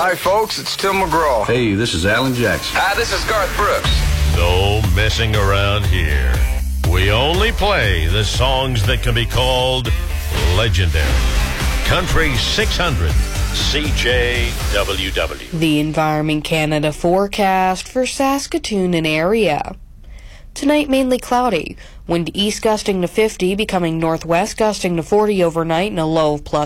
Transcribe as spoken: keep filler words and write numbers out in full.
Hi, folks. It's Tim McGraw. Hey, this is Alan Jackson. Hi, this is Garth Brooks. No messing around here. We only play the songs that can be called legendary. Country six hundred, C J W W. The Environment Canada forecast for Saskatoon and area. Tonight, mainly cloudy. Wind east gusting to fifty, becoming northwest gusting to forty overnight, and a low of plus